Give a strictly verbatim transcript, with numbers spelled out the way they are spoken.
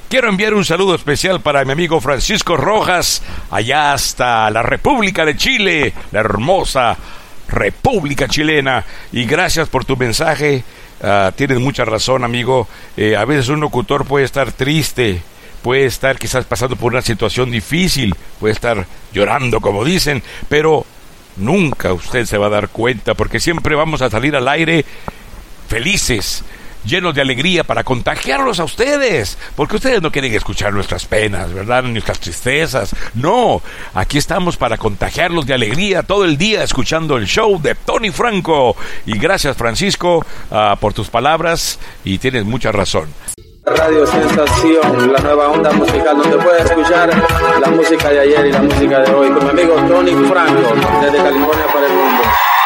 Quiero enviar un saludo especial para mi amigo Francisco Rojas, allá hasta la República de Chile, la hermosa República Chilena. Y gracias por tu mensaje. Uh, tienes mucha razón, amigo. Eh, a veces un locutor puede estar triste, puede estar quizás pasando por una situación difícil, puede estar llorando, como dicen, pero nunca usted se va a dar cuenta, porque siempre vamos a salir al aire felices, llenos de alegría para contagiarlos a ustedes, porque ustedes no quieren escuchar nuestras penas, ¿verdad? Nuestras tristezas. No, aquí estamos para contagiarlos de alegría todo el día escuchando el show de Tony Franco. Y gracias, Francisco, uh, por tus palabras, y tienes mucha razón. Radio Sensación, la nueva onda musical donde puedes escuchar la música de ayer y la música de hoy con mi amigo Tony Franco desde California para el mundo.